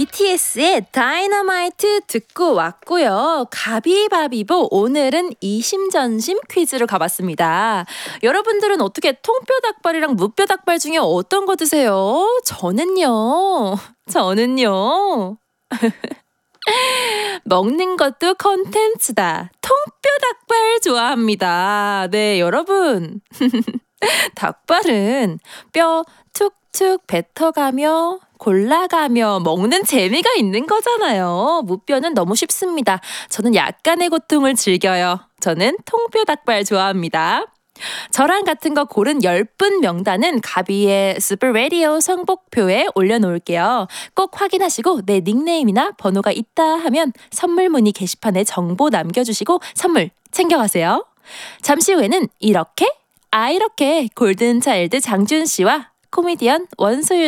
BTS의 다이너마이트 듣고 왔고요. 가비바비보 오늘은 이심전심 퀴즈로 가봤습니다. 여러분들은 어떻게 통뼈 닭발이랑 무뼈 닭발 중에 어떤 거 드세요? 저는요. 먹는 것도 컨텐츠다. 통뼈 닭발 좋아합니다. 네, 여러분. 닭발은 뼈 툭툭 뱉어가며 골라가며 먹는 재미가 있는 거잖아요. 무뼈는 너무 쉽습니다. 저는 약간의 고통을 즐겨요. 저는 통뼈 닭발 좋아합니다. 저랑 같은 거 고른 10분 명단은 가비의 슈퍼라디오 성복표에 올려놓을게요. 꼭 확인하시고 내 닉네임이나 번호가 있다 하면 선물 문의 게시판에 정보 남겨주시고 선물 챙겨가세요. 잠시 후에는 이렇게 골든차일드 장준 씨와 코미디언 원소윤